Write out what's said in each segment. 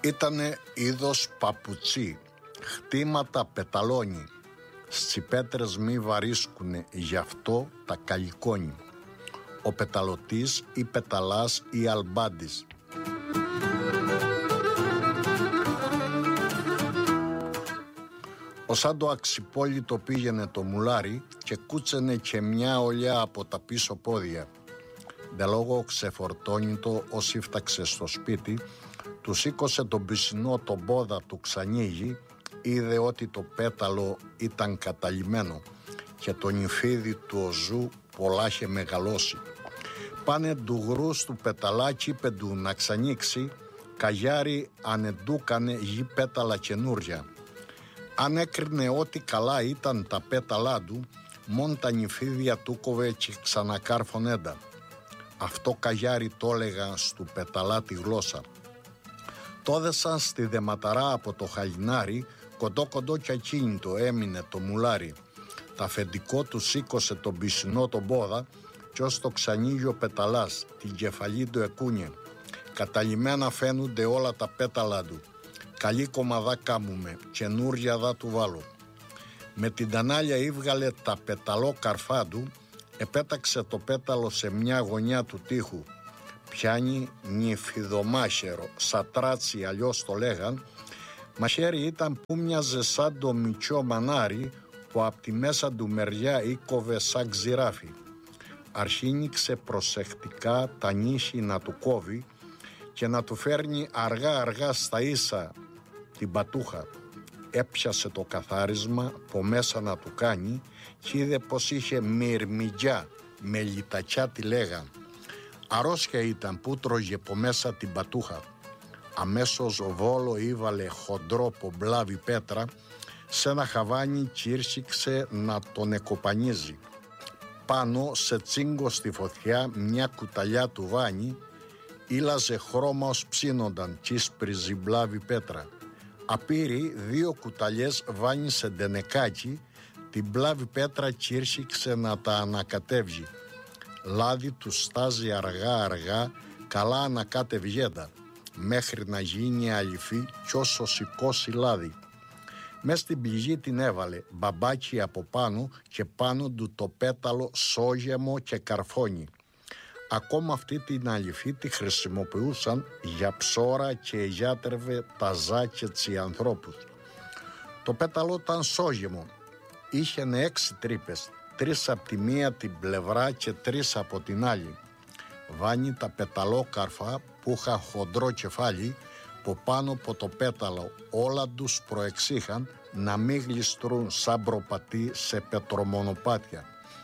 Ήτανε είδος παπουτσί, χτήματα πεταλώνει, στις πέτρες μη βαρίσκουνε, γι' αυτό τα καλικόνι. Ο πεταλωτής ή πεταλάς ή αλμπάντης. Σαν το αξιπόλυτο πήγαινε το μουλάρι και κούτσενε και μια ολιά από τα πίσω πόδια. Δε λόγω ξεφορτώνητο ως φτάξε στο σπίτι, του σήκωσε τον πισινό τον πόδα του ξανήγει, είδε ότι το πέταλο ήταν καταλυμμένο και το νυφίδι του οζού πολλά είχε μεγαλώσει. Πάνε του γρούς του πεταλάκι είπε του να ξανοίξει, καγιάρι ανεντούκανε γη πέταλα καινούρια. Αν έκρινε ότι καλά ήταν τα πέταλά του, μόν τα νυφίδια του κόβε και ξανακάρφωνέντα. Αυτό καγιάρι το έλεγα στου πεταλά τη γλώσσα. Τόδεσαν στη δεματαρά από το χαλινάρι, κοντό κι ακίνητο έμεινε το μουλάρι. Τα αφεντικό του σήκωσε τον πισινό τον πόδα κι ως το ξανήγει ο πεταλάς, την κεφαλή του εκούνιε. Καταλυμμένα φαίνονται όλα τα πέταλά του. Καλή κομμαδά κάμουμε, καινούρια δα του βάλω. Με την τανάλια ήβγαλε τα πεταλό καρφά του, επέταξε το πέταλο σε μια γωνιά του τοίχου. Πιάνει νυφιδομάχερο, σατράτσι αλλιώς το λέγαν. Μαχαίρι ήταν που μοιάζε σαν το μητσό μανάρι που απ' τη μέσα του μεριά ήκοβε σαν ξηράφι. Αρχίνηξε προσεκτικά τα νύχη να του κόβει και να του φέρνει αργά στα ίσα την πατούχα. Έπιασε το καθάρισμα από μέσα να του κάνει και είδε πως είχε μυρμηγκιά, με λιτακιά τη λέγαν. Αρρώσκια ήταν που τρώγε από μέσα την πατούχα. Αμέσως ο Βόλο ήβαλε χοντρό πομπλάβι πέτρα σε ένα χαβάνι και ήρσηξε να τον εκοπανίζει. Πάνω σε τσίγκο στη φωτιά μια κουταλιά του βάνι ήλαζε χρώμα ως ψήνονταν κι ίσπριζε μπλάβη πέτρα. Απήρη 2 κουταλιές βάνι σε ντενεκάκι, την μπλάβη πέτρα κι ήρσηξε να τα ανακατεύγει. Λάδι του στάζει αργά, καλά ανακάτευγέντα, μέχρι να γίνει αληφή κι όσο σηκώσει λάδι. Μες στην πληγή την έβαλε, μπαμπάκι από πάνω και πάνω του το πέταλο σόγεμο και καρφώνι. Ακόμα αυτή την αληφή τη χρησιμοποιούσαν για ψώρα και γιάτρευε τα ζάκετσι ανθρώπους. Το πέταλο ήταν σόγεμο, είχε 6 τρύπες, 3 από τη μία την πλευρά και 3 από την άλλη. Βάνει τα πεταλόκαρφα που είχα χοντρό κεφάλι, που πάνω από το πέταλο όλα τους προεξήχαν να μην γλιστρούν σαν προπατή σε πετρομονοπάτια.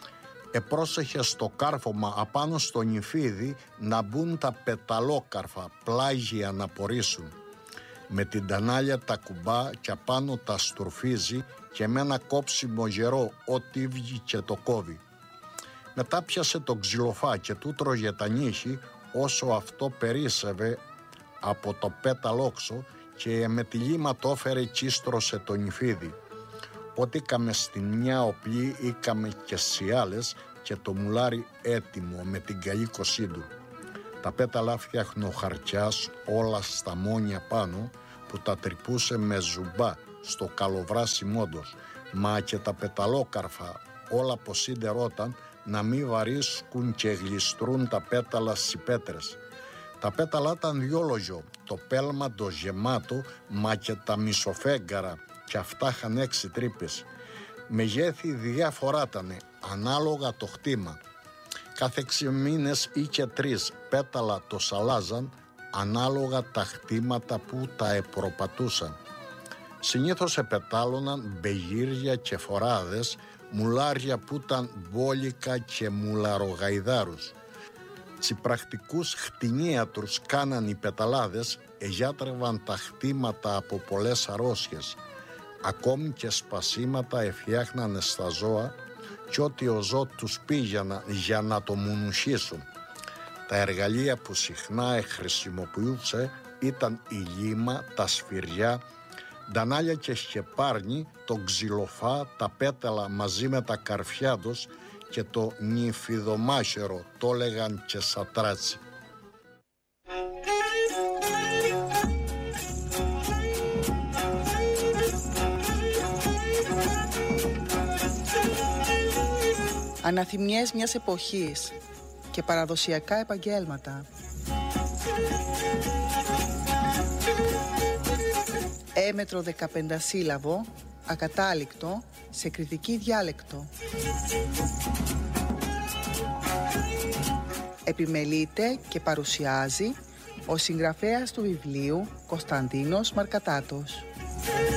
Επρόσεχε στο κάρφωμα απάνω στο νυφίδι να μπουν τα πεταλόκαρφα πλάγια να πορίσουν. Με την τανάλια τα κουμπά και απάνω τα στουρφίζει και με ένα κόψιμο γερό ό,τι βγει και το κόβει. Μετά πιάσε το ξυλοφά και του τρώγε τα νύχη όσο αυτό περίσευε από το πέταλόξο και με τη λίμα το έφερε κι ίστρωσε το νυφίδι. Ό,τι καμε στην μια οπλή ήκαμε και στις άλλες και το μουλάρι έτοιμο με την καλή κοσή του. Τα πέταλα φτιάχνω χαρτιάς όλα στα μόνια πάνω που τα τρυπούσε με ζουμπά στο καλοβράσι μόντος, μα και τα πεταλόκαρφα όλα ποσίδερόταν να μη βαρίσκουν και γλιστρούν τα πέταλα στις πέτρες. Τα πέταλα ήταν διόλογιο, το πέλματο γεμάτο, μα και τα μισοφέγγαρα και αυτά είχαν 6 τρύπες. Μεγέθη διάφορα ήταν, ανάλογα το χτήμα. Κάθε 6 μήνες ή και 3 πέταλα το σαλάζαν, ανάλογα τα χτήματα που τα επροπατούσαν. Συνήθως επετάλωναν μπεγύρια και φοράδες, μουλάρια που ήταν μπόλικα και μουλαρογαϊδάρους. Τσι πρακτικούς χτινίατρους κάναν οι πεταλάδες, εγιάτρευαν τα χτήματα από πολλές αρρώστιες. Ακόμη και σπασίματα εφιάχνανε στα ζώα κι ό,τι ο ζώο τους πήγαιναν για να το μουνουχίσουν. Τα εργαλεία που συχνά χρησιμοποιούσε ήταν η λίμα, τα σφυριά, ντανάλια και σκεπάρνι, το ξυλοφά, τα πέταλα μαζί με τα καρφιά τους και το νυφιδομάχερο, το έλεγαν και σατράτσι. Αναθυμιές μιας εποχής και παραδοσιακά επαγγέλματα. Έμετρο 15 σύλλαβο, ακατάληκτο, σε κριτική διάλεκτο. Επιμελείται και παρουσιάζει ο συγγραφέας του βιβλίου Κωνσταντίνος Μαρκατάτος.